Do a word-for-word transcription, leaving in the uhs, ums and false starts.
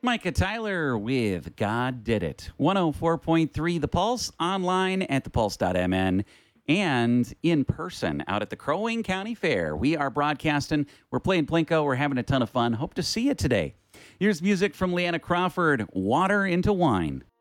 Micah Tyler with God Did It. one oh four point three The Pulse, online at the pulse dot m n, and in person out at the Crow Wing County Fair. We are broadcasting. We're playing Plinko. We're having a ton of fun. Hope to see you today. Here's music from Leanna Crawford, Water into Wine.